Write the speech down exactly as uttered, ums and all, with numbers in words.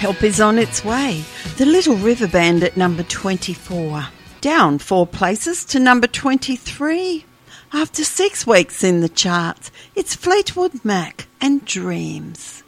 Help is on its way. The Little River Band at number twenty-four. Down four places to number twenty-three. After six weeks in the charts, it's Fleetwood Mac and Dreams.